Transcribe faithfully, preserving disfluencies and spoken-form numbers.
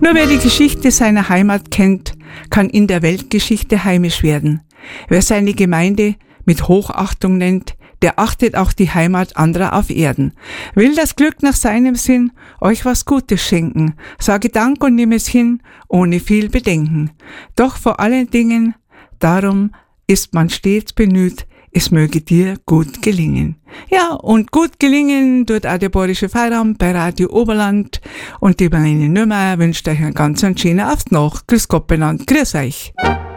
Nur wer die Geschichte seiner Heimat kennt, kann in der Weltgeschichte heimisch werden. Wer seine Gemeinde mit Hochachtung nennt, der achtet auch die Heimat anderer auf Erden. Will das Glück nach seinem Sinn euch was Gutes schenken, sage Dank und nimm es hin, ohne viel Bedenken. Doch vor allen Dingen, darum ist man stets bemüht, es möge dir gut gelingen. Ja, und gut gelingen tut auch der Bayerische Feierabend bei Radio Oberland. Und die meine Nummer wünscht euch einen ganz schönen Abend noch. Grüß Gott benannt. Grüß euch.